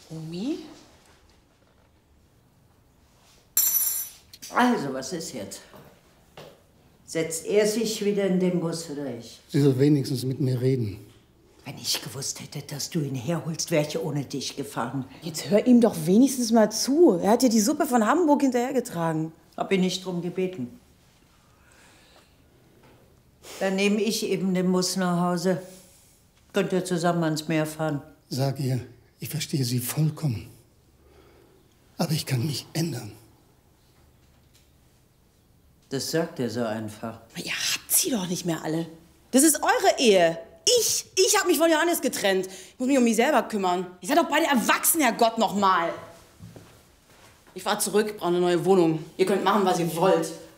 Omi? Also, was ist jetzt? Setzt er sich wieder in den Bus oder ich? Sie soll wenigstens mit mir reden. Wenn ich gewusst hätte, dass du ihn herholst, wäre ich ohne dich gefahren. Jetzt hör ihm doch wenigstens mal zu. Er hat dir die Suppe von Hamburg hinterhergetragen. Hab ihn nicht drum gebeten. Dann nehme ich eben den Bus nach Hause. Könnt ihr zusammen ans Meer fahren? Sag ihr, ich verstehe sie vollkommen. Aber ich kann mich ändern. Das sagt er so einfach. Ihr habt sie doch nicht mehr alle. Das ist eure Ehe. Ich habe mich von Johannes getrennt. Ich muss mich um mich selber kümmern. Ihr seid doch beide erwachsen, Herrgott, noch mal. Ich fahr zurück, brauche eine neue Wohnung. Ihr könnt machen, was ihr wollt.